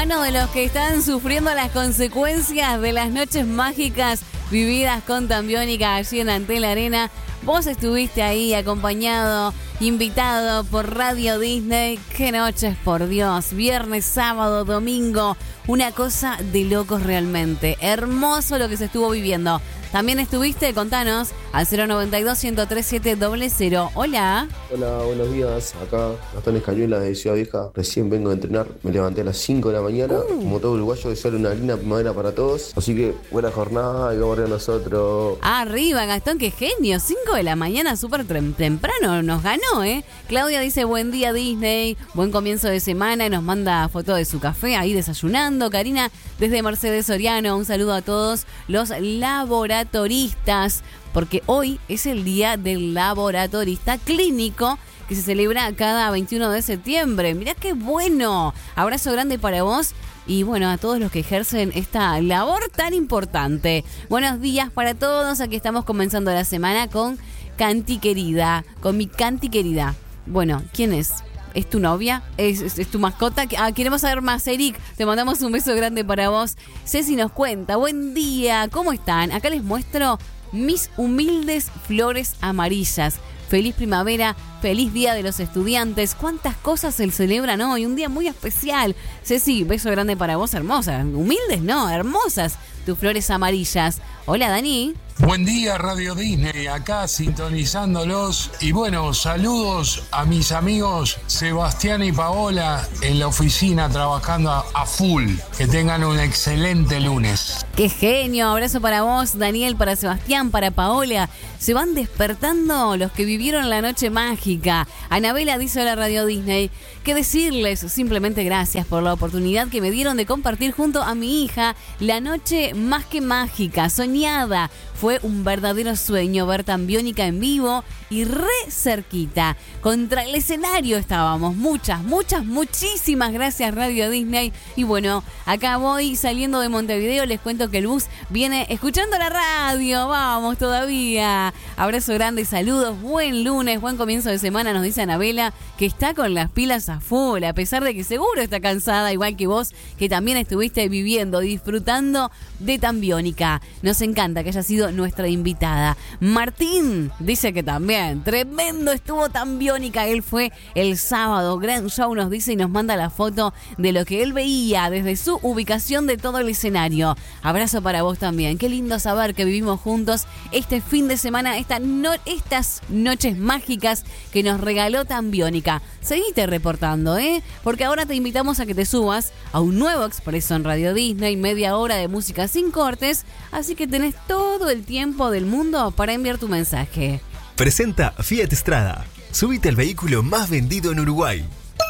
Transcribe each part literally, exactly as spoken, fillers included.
manos de los que están sufriendo las consecuencias de las noches mágicas vividas con Tambiónica allí en Antel Arena. Vos estuviste ahí acompañado, invitado por Radio Disney. Qué noches, por Dios. Viernes, sábado, domingo. Una cosa de locos realmente. Hermoso lo que se estuvo viviendo. También estuviste, contanos, al cero noventa y dos, ciento tres, siete cero cero. Hola. Hola, buenos días. Acá Gastón Escañuelas de Ciudad Vieja. Recién vengo de entrenar. Me levanté a las cinco de la mañana. Uh. Como todo uruguayo, desear una linda primavera para todos. Así que buena jornada y vamos a ver nosotros. Arriba, Gastón, qué genio. cinco de la mañana, súper temprano. Nos ganó, ¿eh? Claudia dice, buen día Disney. Buen comienzo de semana. Y nos manda foto de su café ahí desayunando. Karina, desde Mercedes Soriano. Un saludo a todos los laboratorios. Laboratoristas, porque hoy es el día del laboratorista clínico que se celebra cada veintiuno de septiembre. Mirá qué bueno. Abrazo grande para vos y bueno, a todos los que ejercen esta labor tan importante. Buenos días para todos. Aquí estamos comenzando la semana con Canti querida, con mi Canti querida. Bueno, ¿quién es? ¿Es tu novia? ¿Es, es, es tu mascota? Ah, queremos saber más, Eric. Te mandamos un beso grande para vos. Ceci nos cuenta. Buen día. ¿Cómo están? Acá les muestro mis humildes flores amarillas. Feliz primavera, feliz día de los estudiantes. ¿Cuántas cosas se celebran hoy? Un día muy especial. Ceci, beso grande para vos, hermosa. Humildes, no, hermosas. Tus flores amarillas. Hola, Dani. Buen día, Radio Disney, acá sintonizándolos. Y bueno, saludos a mis amigos Sebastián y Paola en la oficina trabajando a, a full. Que tengan un excelente lunes. ¡Qué genio! Abrazo para vos, Daniel, para Sebastián, para Paola. Se van despertando los que vivieron la noche mágica. Anabela dice, hola Radio Disney. ¿Qué decirles? Simplemente gracias por la oportunidad que me dieron de compartir junto a mi hija la noche más que mágica, soñada. Fue un verdadero sueño ver Tambiónica en vivo y re cerquita. Contra el escenario estábamos. Muchas, muchas, muchísimas gracias Radio Disney. Y bueno, acá voy saliendo de Montevideo. Les cuento que el bus viene escuchando la radio. Vamos todavía. Abrazo grande, saludos. Buen lunes, buen comienzo de semana. Nos dice Anabela que está con las pilas a full. A pesar de que seguro está cansada, igual que vos, que también estuviste viviendo, disfrutando de Tambiónica. Nos encanta que haya sido nuestra invitada. Martín dice que también, tremendo estuvo Tambiónica. Él fue el sábado, gran show nos dice y nos manda la foto de lo que él veía desde su ubicación de todo el escenario. Abrazo para vos también. Qué lindo saber que vivimos juntos este fin de semana, esta no, estas noches mágicas que nos regaló Tambiónica. Seguite reportando, ¿eh? Porque ahora te invitamos a que te subas a un nuevo expreso en Radio Disney, media hora de música sin cortes, así que tenés todo el tiempo del mundo para enviar tu mensaje. Presenta Fiat Strada. Subite al vehículo más vendido en Uruguay.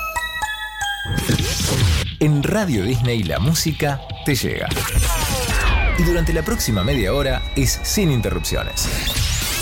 En Radio Disney la música te llega. Y durante la próxima media hora es sin interrupciones.